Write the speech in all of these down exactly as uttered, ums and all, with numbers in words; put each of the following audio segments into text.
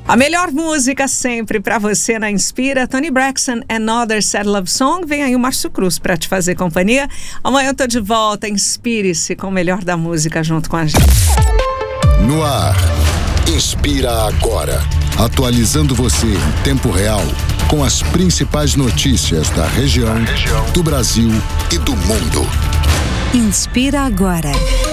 A melhor música sempre pra você na Inspira. Toni Braxton, Another Sad Love Song. Vem aí o Márcio Cruz pra te fazer companhia. Amanhã eu tô de volta. Inspire-se com o melhor da música junto com a gente. No ar, Inspira Agora. Atualizando você em tempo real com as principais notícias da região, do Brasil e do mundo. Inspira Agora.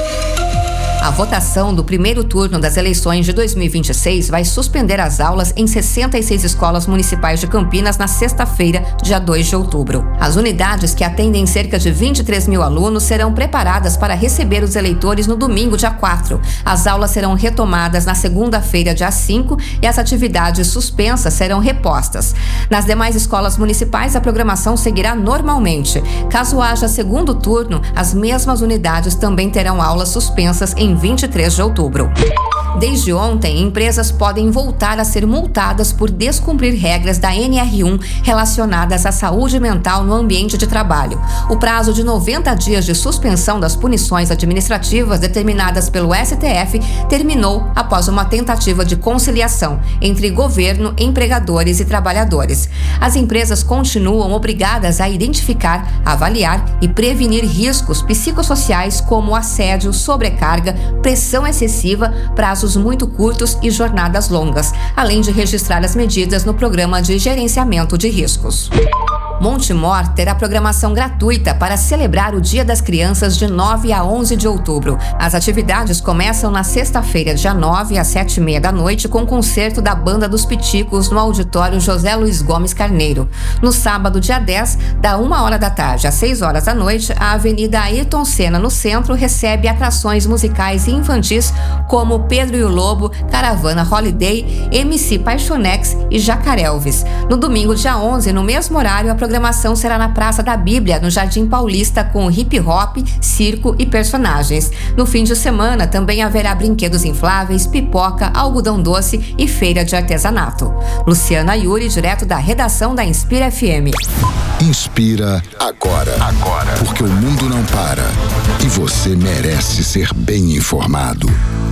A votação do primeiro turno das eleições de dois mil e vinte e seis vai suspender as aulas em sessenta e seis escolas municipais de Campinas na sexta-feira, dia dois de outubro. As unidades, que atendem cerca de vinte e três mil alunos, serão preparadas para receber os eleitores no domingo, dia quatro. As aulas serão retomadas na segunda-feira, dia cinco, e as atividades suspensas serão repostas. Nas demais escolas municipais, a programação seguirá normalmente. Caso haja segundo turno, as mesmas unidades também terão aulas suspensas em vinte e três de outubro. Desde ontem, empresas podem voltar a ser multadas por descumprir regras da N R um relacionadas à saúde mental no ambiente de trabalho. O prazo de noventa dias de suspensão das punições administrativas determinadas pelo S T F terminou após uma tentativa de conciliação entre governo, empregadores e trabalhadores. As empresas continuam obrigadas a identificar, avaliar e prevenir riscos psicossociais como assédio, sobrecarga, pressão excessiva, prazos muito curtos e jornadas longas, além de registrar as medidas no programa de gerenciamento de riscos. Montemor terá programação gratuita para celebrar o Dia das Crianças de nove a onze de outubro. As atividades começam na sexta-feira, dia nove, às sete e meia da noite, com concerto da Banda dos Piticos no auditório José Luiz Gomes Carneiro. No sábado, dia dez, da uma hora da tarde às seis horas da noite, a Avenida Ayrton Senna, no centro, recebe atrações musicais e infantis como Pedro e o Lobo, Caravana Holiday, M C Paixonex e Jacarelves. No domingo, dia onze, no mesmo horário, a programação será na Praça da Bíblia, no Jardim Paulista, com hip hop, circo e personagens. No fim de semana também haverá brinquedos infláveis, pipoca, algodão doce e feira de artesanato. Luciana Yuri, direto da redação da Inspira F M. Inspira agora. Agora. Porque o mundo não para. E você merece ser bem informado.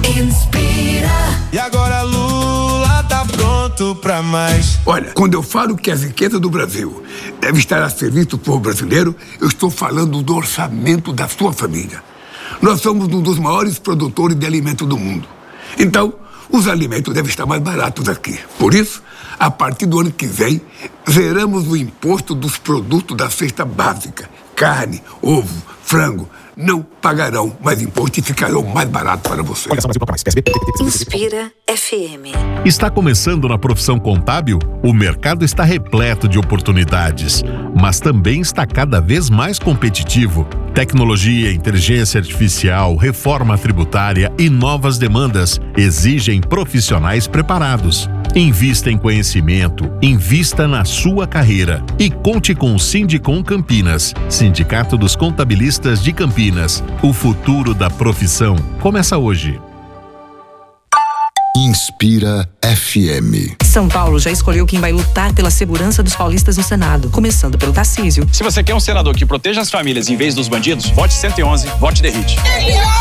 Inspira. E agora Lula tá pronto pra mais. Olha, quando eu falo que a riqueza do Brasil deve estar a serviço do povo brasileiro, eu estou falando do orçamento da sua família. Nós somos um dos maiores produtores de alimentos do mundo. Então, os alimentos devem estar mais baratos aqui. Por isso, a partir do ano que vem, zeramos o imposto dos produtos da cesta básica. Carne, ovo, frango, não pagarão mais imposto e ficarão mais baratos para você. Inspira F M. Está começando na profissão contábil? O mercado está repleto de oportunidades, mas também está cada vez mais competitivo. Tecnologia, inteligência artificial, reforma tributária e novas demandas exigem profissionais preparados. Invista em conhecimento, invista na sua carreira e conte com o Sindicom Campinas, Sindicato dos Contabilistas de Campinas. O futuro da profissão começa hoje. Inspira F M. São Paulo já escolheu quem vai lutar pela segurança dos paulistas no Senado, começando pelo Tarcísio. Se você quer um senador que proteja as famílias em vez dos bandidos, vote cento e onze, vote Derrite.